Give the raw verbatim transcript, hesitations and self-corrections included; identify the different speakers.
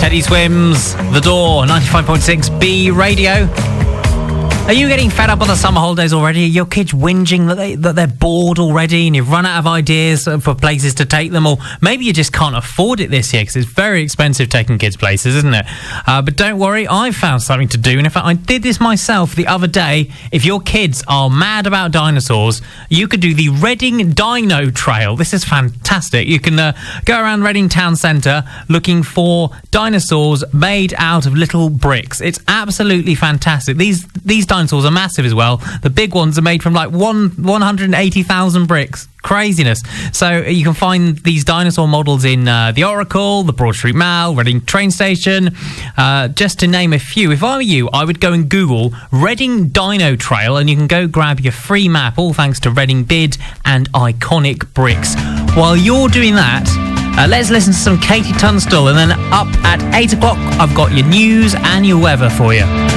Speaker 1: Teddy Swims, The Door, ninety-five point six B Radio. Are you getting fed up on the summer holidays already? Are your kids whinging that, they, that they're bored already and you've run out of ideas for places to take them? Or maybe you just can't afford it this year because it's very expensive taking kids places, isn't it? Uh, but don't worry, I've found something to do. And in fact, I did this myself the other day. If your kids are mad about dinosaurs, you could do the Reading Dino Trail. This is fantastic. You can uh, go around Reading Town Centre looking for dinosaurs made out of little bricks. It's absolutely fantastic. These these dinosaurs are massive as well. The big ones are made from like one one hundred eighty thousand bricks. Craziness. So you can find these dinosaur models in uh, the Oracle, the Broad Street Mall, Reading train station, uh, just to name a few. If I were you, I would go and Google Reading Dino Trail and you can go grab your free map, all thanks to Reading Bid and Iconic Bricks. While you're doing that, Uh, let's listen to some Katie Tunstall, and then up at eight o'clock, I've got your news and your weather for you.